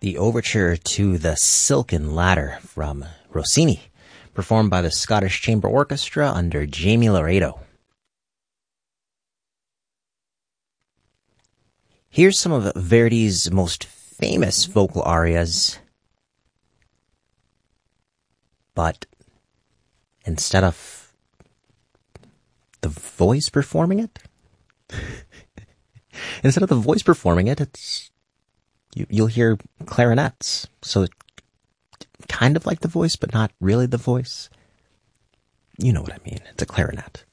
the overture to The Silken Ladder from Rossini, performed by the Scottish Chamber Orchestra under Jamie Laredo. Here's some of Verdi's most famous vocal arias, but instead of the voice performing it, you'll hear clarinets. So kind of like the voice, but not really the voice. You know what I mean. It's a clarinet.